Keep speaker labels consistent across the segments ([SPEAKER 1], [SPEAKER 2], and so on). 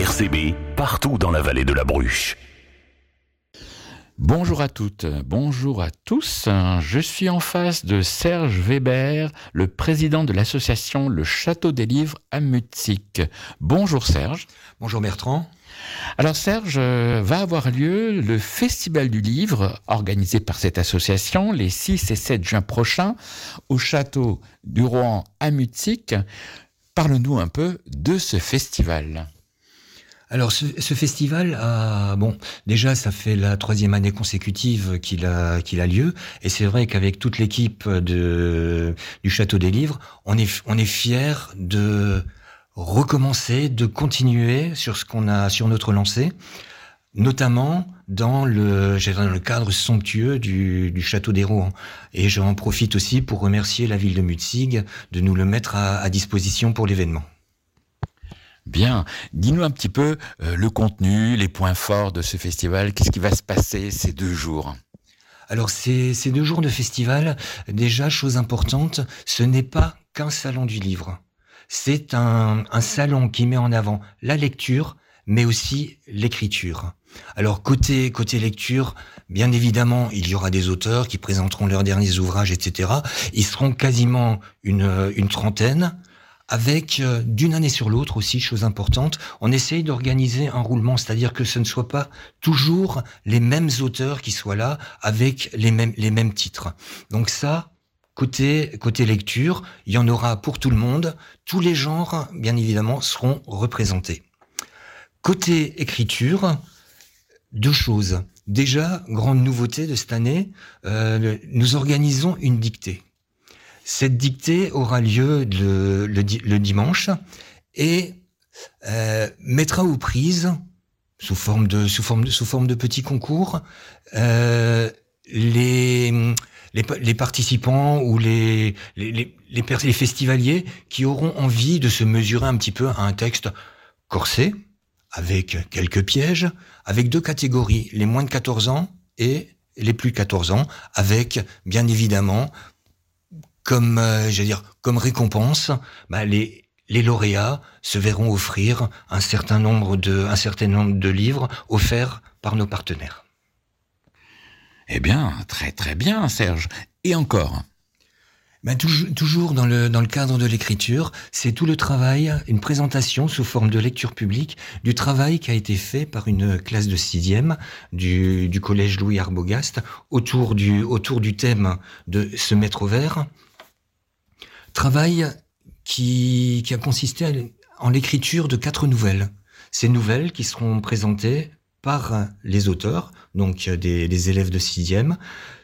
[SPEAKER 1] RCB, partout dans la vallée de la Bruche.
[SPEAKER 2] Bonjour à toutes, bonjour à tous. Je suis en face de Serge Weber, le président de l'association Le Château des Livres à Mutzig. Bonjour Serge.
[SPEAKER 3] Bonjour Bertrand.
[SPEAKER 2] Alors Serge, va avoir lieu le Festival du Livre, organisé par cette association, les 6 et 7 juin prochains, au Château du Rohan à Mutzig. Parle-nous un peu de ce festival.
[SPEAKER 3] Alors ce festival, déjà ça fait la 3e année consécutive qu'il a lieu, et c'est vrai qu'avec toute l'équipe du Château des Livres, on est fiers de recommencer, de continuer sur notre lancée, notamment dans le cadre somptueux du Château des Rohan. Et j'en profite aussi pour remercier la ville de Mutzig de nous le mettre à disposition pour l'événement.
[SPEAKER 2] Bien, dis-nous un petit peu le contenu, les points forts de ce festival. Qu'est-ce qui va se passer ces 2 jours ?
[SPEAKER 3] Alors ces 2 jours de festival, déjà, chose importante, ce n'est pas qu'un salon du livre. C'est un salon qui met en avant la lecture, mais aussi l'écriture. Alors côté lecture, bien évidemment, il y aura des auteurs qui présenteront leurs derniers ouvrages, etc. Ils seront quasiment une trentaine. Avec, d'une année sur l'autre aussi, chose importante, on essaye d'organiser un roulement, c'est-à-dire que ce ne soit pas toujours les mêmes auteurs qui soient là avec les mêmes titres. Donc ça, côté lecture, il y en aura pour tout le monde. Tous les genres, bien évidemment, seront représentés. Côté écriture, 2 choses. Déjà, grande nouveauté de cette année, nous organisons une dictée. Cette dictée aura lieu le dimanche et mettra aux prises, sous forme de petits concours, les participants ou les festivaliers qui auront envie de se mesurer un petit peu à un texte corsé, avec quelques pièges, avec 2 catégories, les moins de 14 ans et les plus de 14 ans, avec bien évidemment comme récompense, les lauréats se verront offrir un certain nombre de livres offerts par nos partenaires.
[SPEAKER 2] Eh bien, très très bien, Serge. Et encore ?
[SPEAKER 3] Toujours dans le cadre de l'écriture, c'est tout le travail, une présentation sous forme de lecture publique du travail qui a été fait par une classe de 6e du collège Louis Arbogast autour du thème de se mettre au vert. Travail qui a consisté en l'écriture de 4 nouvelles. Ces nouvelles qui seront présentées par les auteurs, donc des élèves de 6e,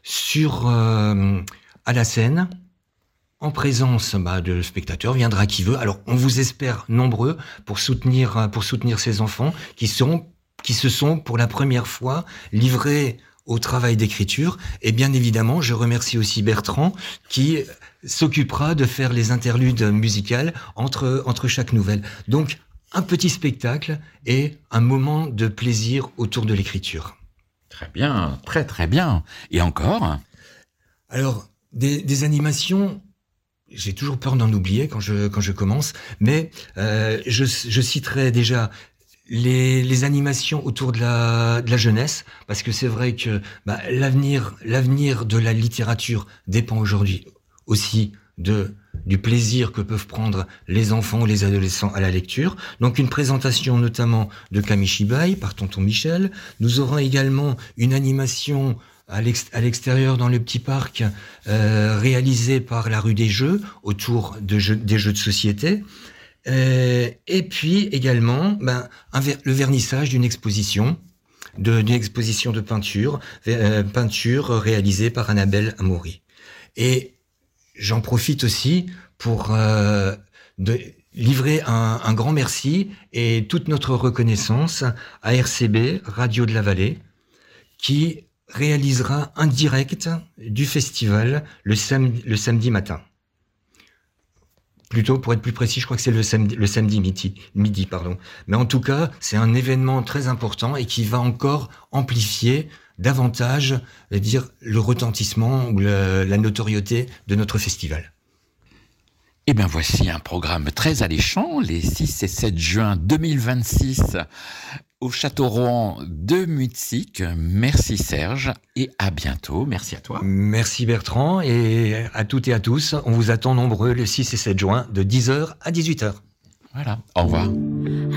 [SPEAKER 3] à la scène, en présence de spectateurs, viendra qui veut. Alors on vous espère nombreux pour soutenir ces enfants qui se sont pour la première fois livrés au travail d'écriture. Et bien évidemment, je remercie aussi Bertrand qui s'occupera de faire les interludes musicales entre chaque nouvelle. Donc, un petit spectacle et un moment de plaisir autour de l'écriture.
[SPEAKER 2] Très bien, très très bien. Et encore ?
[SPEAKER 3] Alors, des animations, j'ai toujours peur d'en oublier quand je commence, mais je citerai déjà les animations autour de la jeunesse, parce que c'est vrai que l'avenir de la littérature dépend aujourd'hui aussi du plaisir que peuvent prendre les enfants ou les adolescents à la lecture. Donc une présentation notamment de Kamishibai par Tonton Michel. Nous aurons également une animation à l'extérieur dans le petit parc réalisée par la rue des Jeux autour des jeux de société. Et puis également le vernissage d'une exposition de peinture réalisée par Annabelle Amaury. Et j'en profite aussi pour livrer un grand merci et toute notre reconnaissance à RCB, Radio de la Vallée, qui réalisera un direct du festival le samedi matin. Plutôt, pour être plus précis, je crois que c'est le samedi midi. Mais en tout cas, c'est un événement très important et qui va encore amplifier davantage, le retentissement ou la notoriété de notre festival.
[SPEAKER 2] Eh bien, voici un programme très alléchant, les 6 et 7 juin 2026 au Château Rohan de Mutzig. Merci Serge et à bientôt. Merci à toi.
[SPEAKER 3] Merci Bertrand et à toutes et à tous. On vous attend nombreux le 6 et 7 juin de 10h à 18h.
[SPEAKER 2] Voilà, au revoir.